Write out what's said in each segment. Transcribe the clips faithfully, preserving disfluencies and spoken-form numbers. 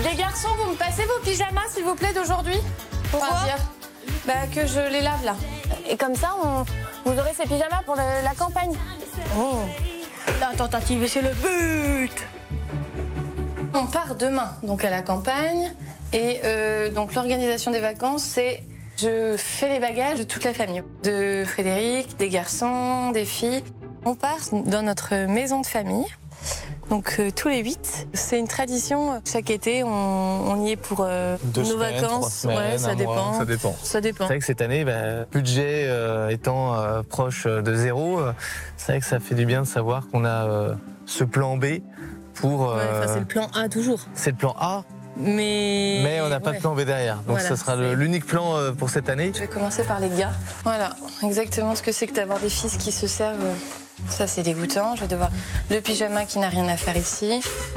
Les garçons, vous me passez vos pyjamas, s'il vous plaît, d'aujourd'hui? Pourquoi? Enfin, dire, bah, que je les lave, là. Et comme ça, on, vous aurez ces pyjamas pour la, la campagne. Oh. La tentative, c'est le but. On part demain, donc à la campagne. Et euh, donc l'organisation des vacances, c'est je fais les bagages de toute la famille. De Frédéric, des garçons, des filles. On part dans notre maison de famille. Donc euh, tous les huit, c'est une tradition. Chaque été, on, on y est pour euh, Deux nos semaines, vacances. trois semaines, ouais, ça un dépend. mois, ça dépend. Ça dépend. C'est vrai que cette année, bah, budget euh, étant euh, proche de zéro, euh, c'est vrai que ça fait du bien de savoir qu'on a euh, ce plan B pour. Euh, Ouais, c'est le plan A toujours. c'est le plan A, Mais, mais on n'a pas ouais. de plan B derrière. Donc Voilà, ce sera c'est- le- l'unique plan euh, pour cette année. Je vais commencer par les gars. Voilà, exactement ce que c'est que d'avoir des fils qui se servent. Ça, c'est dégoûtant. Je vais devoir le pyjama qui n'a rien à faire ici.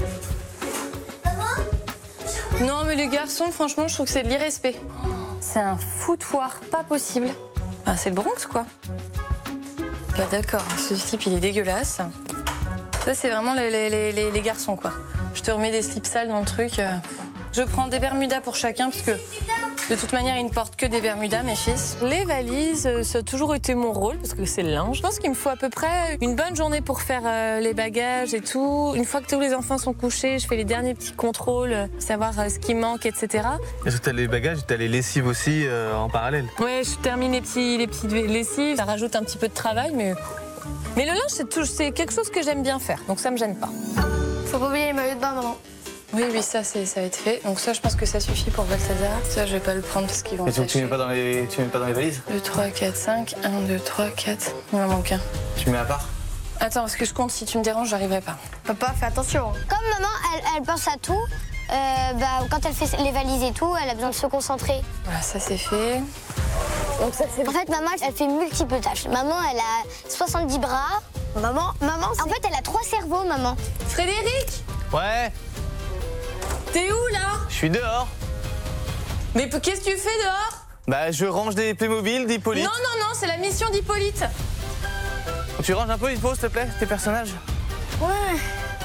Non, mais les garçons, franchement, je trouve que c'est de l'irrespect. C'est un foutoir pas possible. Ah, c'est le Bronx, quoi. Bah, d'accord, ce slip, il est dégueulasse. Ça, c'est vraiment les, les- les- les- les garçons, quoi. Je te remets des slips sales dans le truc. euh. Je prends des bermudas pour chacun, parce que de toute manière, ils ne portent que des bermudas, mes fils. Les valises, euh, ça a toujours été mon rôle, parce que c'est le linge. Je pense qu'il me faut à peu près une bonne journée pour faire euh, les bagages et tout. Une fois que tous les enfants sont couchés, je fais les derniers petits contrôles, euh, savoir euh, ce qui manque, et cetera. Est-ce que tu as les bagages, tu as les lessives aussi euh, en parallèle? Ouais, je termine les, petits, les petites lessives. Ça rajoute un petit peu de travail, mais... Mais le linge, c'est tout- c'est quelque chose que j'aime bien faire, donc ça me gêne pas. Faut pas oublier les maillots de bain, maman. Oui, oui, ça, c'est- ça va être fait. Donc ça, je pense que ça suffit pour Balthazar. Ça, je vais pas le prendre parce qu'ils vont Et donc tu sécher. mets pas dans les, tu mets pas dans les valises? deux, trois, quatre, cinq. un, deux, trois, quatre. Il m'en manque un. Tu mets à part? Attends, parce que je compte, si tu me déranges, j'arriverai pas. Papa, fais attention. Comme maman, elle, elle pense à tout, euh, bah, quand elle fait les valises et tout, elle a besoin de se concentrer. Voilà, ça c'est fait. Donc ça, c'est... En fait, maman, elle fait multiples tâches. Maman, elle a soixante-dix bras. Maman, maman, En fait, elle a trois cerveaux, maman. Frédéric, Ouais, t'es où là? je suis dehors. Mais p- qu'est-ce que tu fais dehors? Bah je range des Playmobil d'Hippolyte. Non, non, non, c'est la mission d'Hippolyte. Tu ranges un peu, Hippo, s'il te plaît, tes personnages? Ouais.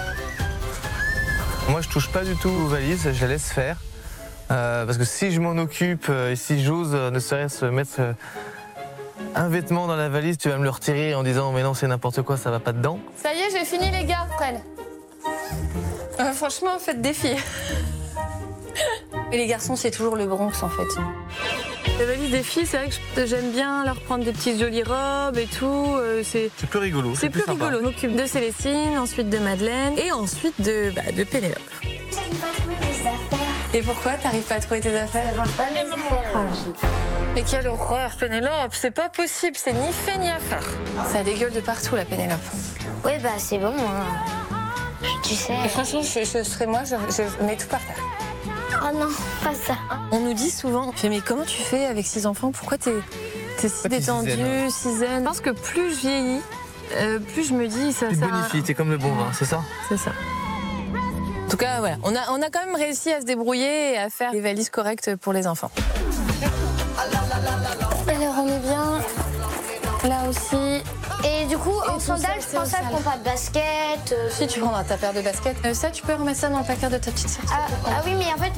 Moi, je touche pas du tout aux valises, je la laisse faire. Euh, parce que si je m'en occupe euh, et si j'ose euh, ne serait-ce mettre euh, un vêtement dans la valise, tu vas me le retirer en disant mais non, c'est n'importe quoi, ça va pas dedans. Ça y est, j'ai fini les gars, Fred. Euh, franchement, faites des filles. Et les garçons, c'est toujours le Bronx en fait. Les valises des filles, c'est vrai que je- j'aime bien leur prendre des petites jolies robes et tout. euh, c'est C'est plus rigolo. c'est plus sympa. rigolo. Je m'occupe de Célestine, ensuite de Madeleine et ensuite de, bah, de Pénélope. Et pourquoi t'arrives pas à trouver tes affaires? Mais quelle horreur, Pénélope, c'est pas possible, c'est ni fait ni à faire. Ça dégueule de partout, la Pénélope. Oui, bah, c'est bon. hein. Tu sais. Et franchement, je, je serais moi, je, je mets tout par terre. Oh non, pas ça. On nous dit souvent, mais comment tu fais avec six enfants? Pourquoi t'es es si Pourquoi t'es détendue, zen si zen? Je pense que plus je vieillis, euh, plus je me dis, ça Tu te sert à- bonifies, t'es comme le bon vin, c'est ça? C'est ça. En tout cas, voilà, on a, on a quand même réussi à se débrouiller et à faire des valises correctes pour les enfants. Alors, on est bien. Là aussi. Et du coup, en tout sandales, ça, je c'est au pense qu'elle sale. prend pas de basket. euh, Si tu prendras ta paire de baskets, euh, ça, tu peux remettre ça dans le placard de ta petite sœur. Ah, ah oui, mais en fait,